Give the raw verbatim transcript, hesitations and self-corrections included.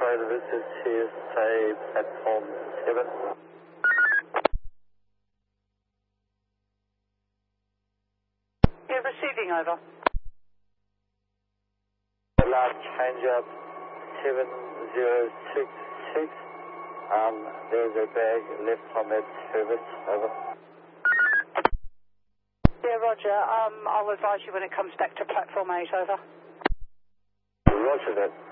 sorry, this is here, say, platform seven. Yeah, receiving over. Last change up seven zero six six. Um, there's a bag left from that service. Over. Yeah, roger. Um, I'll advise you when it comes back to platform eight. Over. Roger that.